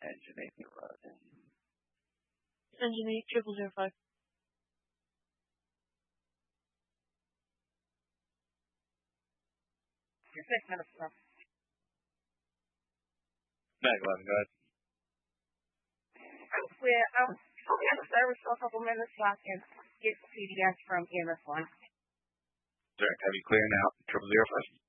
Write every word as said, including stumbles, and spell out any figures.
Engine eight Road. Engine eight triple zero five. Your six minutes left. Back eleven, go ahead. I'm clear. I'm in service for a couple minutes so I can get the P D S from E M S one. Direct, have you clear now? Triple zero five.